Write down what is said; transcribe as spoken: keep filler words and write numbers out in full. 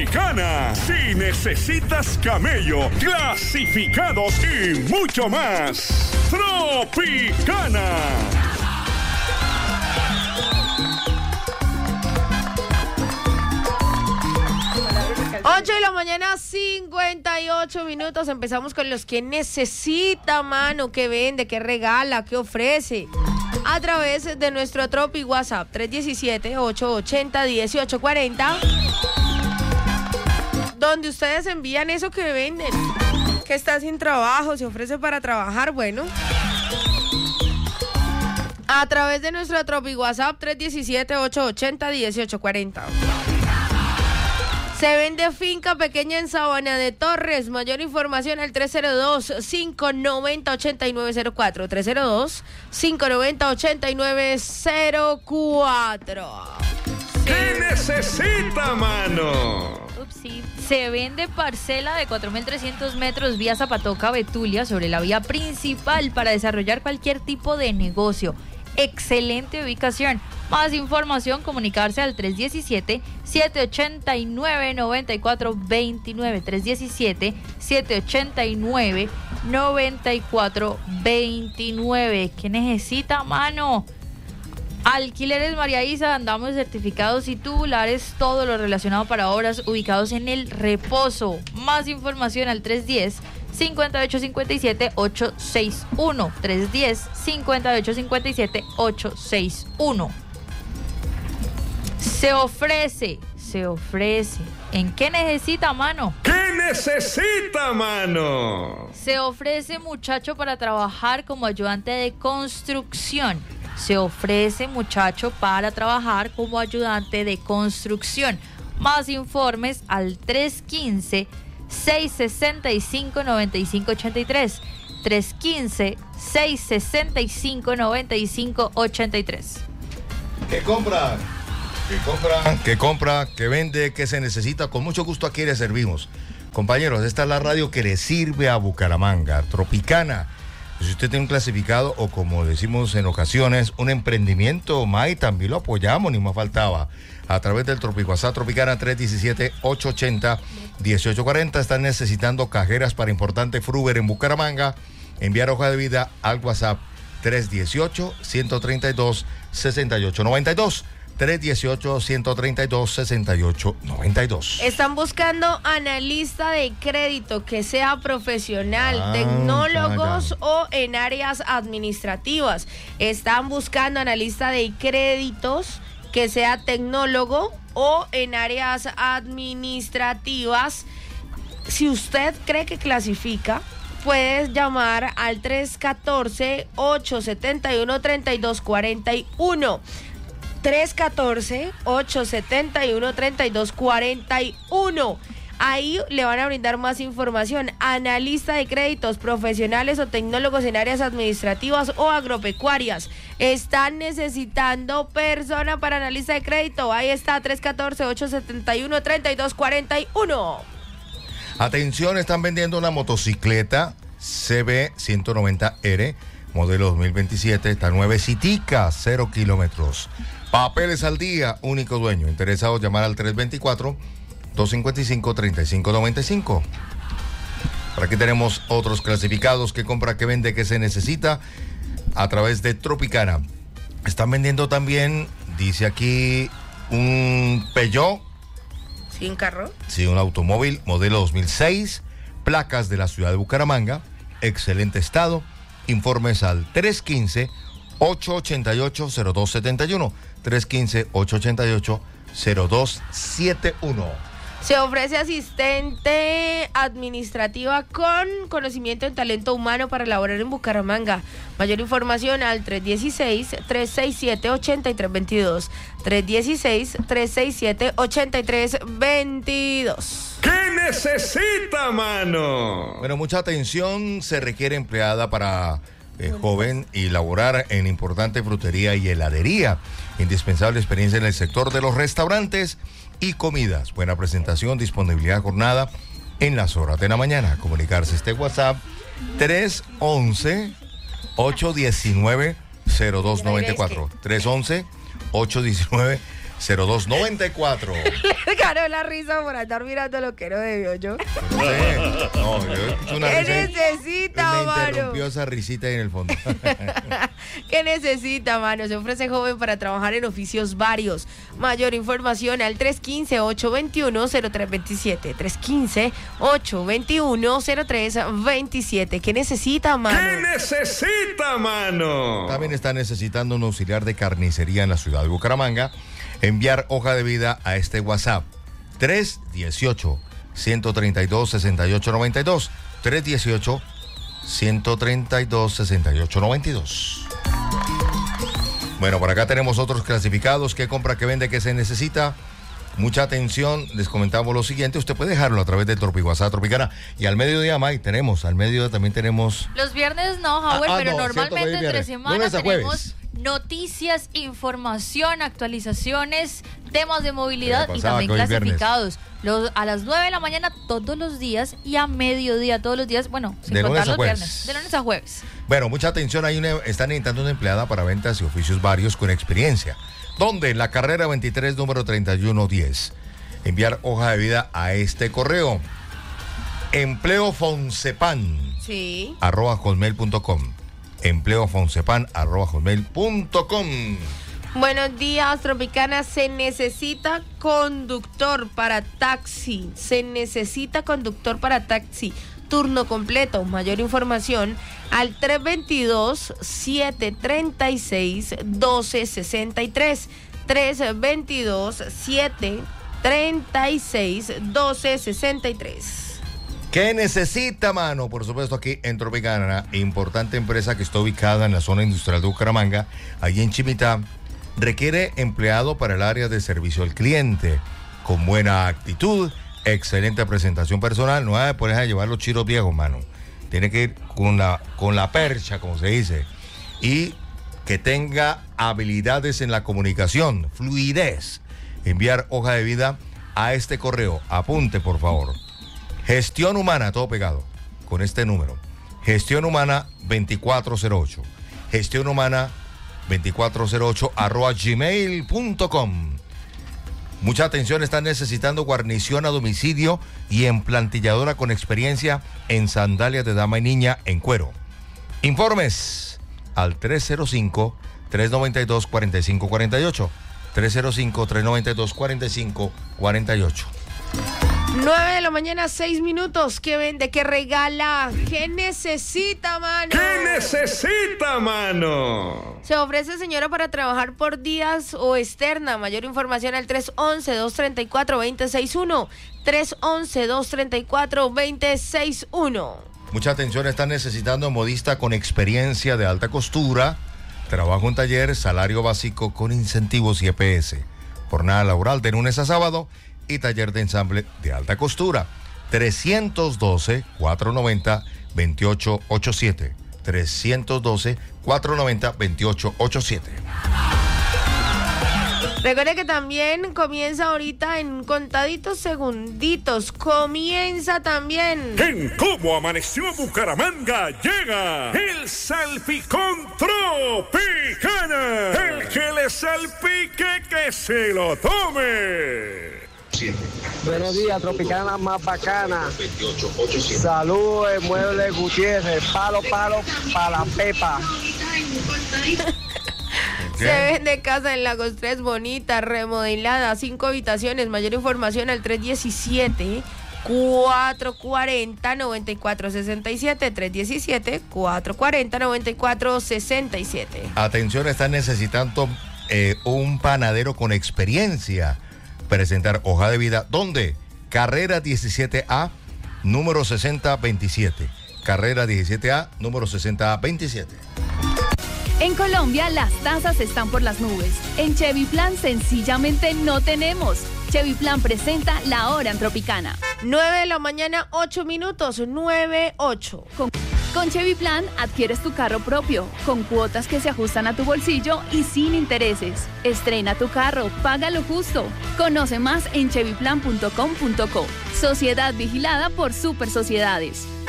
Tropicana. Si necesitas camello, clasificados y mucho más. Tropicana. ocho de la mañana, cincuenta y ocho minutos. Empezamos con los que necesita, mano, que vende, que regala, que ofrece. A través de nuestro Tropi WhatsApp tres uno siete, ocho ocho cero, uno ocho cuatro cero, donde ustedes envían eso que venden, que está sin trabajo, se ofrece para trabajar, bueno. A través de nuestro Tropi WhatsApp tres uno siete, ocho ocho cero, uno ocho cuatro cero. Se vende finca pequeña en Sabana de Torres. Mayor información al tres cero dos, cinco nueve cero, ocho nueve cero cuatro. tres cero dos, cinco nueve cero, ocho nueve cero cuatro. ¿Qué necesita, mano? Upsi. Se vende parcela de cuatro mil trescientos metros vía Zapatoca, Betulia, sobre la vía principal para desarrollar cualquier tipo de negocio. Excelente ubicación. Más información, comunicarse al tres uno siete, siete ocho nueve, nueve cuatro dos nueve. tres uno siete, siete ocho nueve, nueve cuatro dos nueve. ¿Qué necesita, mano? Alquileres María Isa, andamos certificados y tubulares, todo lo relacionado para obras ubicados en El Reposo. Más información al tres uno cero, cinco ocho cinco siete, ocho seis uno. tres uno cero, cinco ocho cinco siete, ocho seis uno. Se ofrece, se ofrece. ¿En qué necesita, mano? ¿Qué necesita, mano? Se ofrece muchacho para trabajar como ayudante de construcción. Se ofrece muchacho para trabajar como ayudante de construcción. Más informes al tres uno cinco, seis seis cinco, nueve cinco ocho tres. tres uno cinco, seis seis cinco, nueve cinco ocho tres. ¿Qué compra? ¿Qué compra? ¿Qué compra? ¿Qué vende? ¿Qué se necesita? Con mucho gusto aquí le servimos. Compañeros, esta es la radio que le sirve a Bucaramanga, Tropicana. Si usted tiene un clasificado o, como decimos en ocasiones, un emprendimiento, May, también lo apoyamos, ni más faltaba. A través del Tropicuasá Tropicana tres uno siete, ocho ocho cero, uno ocho cuatro cero. Están necesitando cajeras para importante Fruver en Bucaramanga. Enviar hoja de vida al WhatsApp tres uno ocho, uno tres dos, seis ocho nueve dos. tres uno ocho, uno tres dos, seis ocho nueve dos. Están buscando analista de crédito que sea profesional, Ah, tecnólogos ya, ya. o en áreas administrativas. Están buscando analista de créditos que sea tecnólogo o en áreas administrativas. Si usted cree que clasifica, puedes llamar al tres uno cuatro, ocho siete uno, tres dos cuatro uno. tres uno cuatro, ocho siete uno, tres dos cuatro uno. Ahí le van a brindar más información. Analista de créditos, profesionales o tecnólogos en áreas administrativas o agropecuarias. Están necesitando persona para analista de crédito. Ahí está, tres uno cuatro, ocho siete uno, tres dos cuatro uno. Atención, están vendiendo una motocicleta C B ciento noventa R, modelo dos mil veintisiete. Está nuevecitica, cero kilómetros. Papeles al día, único dueño. Interesados, llamar al tres dos cuatro, dos cinco cinco, tres cinco nueve cinco. Por aquí tenemos otros clasificados. ¿Qué compra, qué vende, qué se necesita? A través de Tropicana. Están vendiendo también, dice aquí, un Peugeot. ¿Sin carro? Sí, un automóvil modelo dos mil seis. Placas de la ciudad de Bucaramanga. Excelente estado. Informes al tres uno cinco, ocho ocho ocho, cero dos siete uno. tres uno cinco, ocho ocho ocho, cero dos siete uno. Se ofrece asistente administrativa con conocimiento en talento humano para laborar en Bucaramanga. Mayor información al tres uno seis, tres seis siete, ocho tres dos dos. tres uno seis, tres seis siete, ocho tres dos dos. ¿Qué necesita, mano? Bueno, mucha atención se requiere empleada para eh, joven y laborar en importante frutería y heladería. Indispensable experiencia en el sector de los restaurantes y comidas. Buena presentación, disponibilidad jornada en las horas de la mañana. Comunicarse este WhatsApp tres once, ocho diecinueve, cero dos noventa y cuatro. tres once, ocho diecinueve, cero dos nueve cuatro. Le ganó la risa por andar mirando lo que no debió yo. No sé. No, yo escuché una ¿Qué risa ahí. necesita, Me mano? interrumpió esa risita ahí en el fondo. ¿Qué necesita, mano? Se ofrece joven para trabajar en oficios varios. Mayor información al tres uno cinco, ocho dos uno, cero tres dos siete. tres uno cinco, ocho dos uno, cero tres dos siete. ¿Qué necesita, mano? ¿Qué necesita, mano? También está necesitando un auxiliar de carnicería en la ciudad de Bucaramanga. Enviar hoja de vida a este WhatsApp. tres uno ocho, uno tres dos, seis ocho nueve dos. tres uno ocho, uno tres dos, seis ocho nueve dos. Bueno, por acá tenemos otros clasificados. ¿Qué compra, qué vende, qué se necesita? Mucha atención, les comentamos lo siguiente. Usted puede dejarlo a través del Tropi WhatsApp Tropicana. Y al mediodía, May, tenemos, al mediodía también tenemos... Los viernes no, Howard, Ah, ah, pero no, normalmente cierto, hoy es entre viernes. semana Lunes a tenemos jueves. noticias, información, actualizaciones, temas de movilidad Me y pasaba también que hoy es clasificados. Los, a las nueve de la mañana todos los días y a mediodía todos los días, bueno, sin De contar lunes a los jueves. viernes, de lunes a jueves. Bueno, mucha atención, hay una, están necesitando una empleada para ventas y oficios varios con experiencia. ¿Dónde? En la carrera veintitrés, número treinta y uno diez. Enviar hoja de vida a este correo. Empleofonsepan, Sí. arroba hotmail punto com. Empleofonsepan, arroba hotmail punto com. Buenos días, Tropicana. Se necesita conductor para taxi. Se necesita conductor para taxi. Turno completo. Mayor información al tres dos dos, siete tres seis, uno dos seis tres. tres dos dos, siete tres seis, uno dos seis tres. ¿Qué necesita, mano? Por supuesto, aquí en Tropicana, importante empresa que está ubicada en la zona industrial de Bucaramanga, allí en Chimitá, requiere empleado para el área de servicio al cliente, con buena actitud, excelente presentación personal. No hay de poner a llevar los chiros viejos, mano. Tiene que ir con la, con la percha, como se dice, y que tenga habilidades en la comunicación, fluidez. Enviar hoja de vida a este correo. Apunte, por favor. Gestión Humana, todo pegado, con este número. Gestión Humana veinticuatro cero ocho. Gestión Humana veinticuatro cero ocho arroba gmail punto com. Mucha atención, están necesitando guarnición a domicilio y emplantilladora con experiencia en sandalias de dama y niña en cuero. Informes al tres cero cinco, tres nueve dos, cuatro cinco cuatro ocho. tres cero cinco, tres nueve dos, cuatro cinco cuatro ocho. nueve de la mañana, seis minutos. ¿Qué vende? ¿Qué regala? ¿Qué necesita, mano? ¿Qué necesita, mano? Se ofrece, señora, para trabajar por días o externa. Mayor información al tres once, dos treinta y cuatro, veinte sesenta y uno. tres once, dos treinta y cuatro, veinte sesenta y uno. Mucha atención, están necesitando modista con experiencia de alta costura, trabajo en taller, salario básico con incentivos y E P S. Jornada laboral de lunes a sábado y taller de ensamble de alta costura. tres uno dos, cuatro nueve cero, dos ocho ocho siete. tres uno dos, cuatro nueve cero, dos ocho ocho siete. Recuerde que también comienza ahorita en contaditos segunditos. Comienza también. En Cómo Amaneció Bucaramanga llega el Salpicón Tropicana. El que le salpique que se lo tome. Buenos días, Tropicana más bacana. Saludos, Mueble Gutiérrez. Palo, palo, para la pepa. Se vende casa en Lagos tres, bonita, remodelada, cinco habitaciones. Mayor información al tres diecisiete, cuatro cuarenta, noventa y cuatro sesenta y siete. tres diecisiete, cuatro cuarenta, noventa y cuatro sesenta y siete. Atención, están necesitando eh, un panadero con experiencia. Presentar hoja de vida. ¿Dónde? Carrera diecisiete A, número sesenta veintisiete. Carrera diecisiete A, número sesenta veintisiete. En Colombia las tasas están por las nubes. En Chevy Plan sencillamente no tenemos. Chevy Plan presenta La Hora en Tropicana. nueve de la mañana, ocho minutos, nueve ocho. Con, con Chevy Plan adquieres tu carro propio, con cuotas que se ajustan a tu bolsillo y sin intereses. Estrena tu carro, paga lo justo. Conoce más en chevy plan punto com punto co. Sociedad vigilada por Super Sociedades.